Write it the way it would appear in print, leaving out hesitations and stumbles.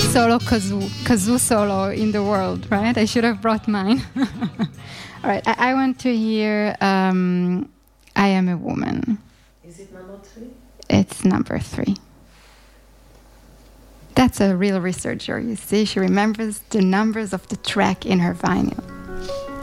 best solo kazoo solo in the world, right? I should have brought mine. All right, I want to hear I Am a Woman. Is it number 3? It's number 3. That's a real researcher, you see. She remembers the numbers of the track in her vinyl.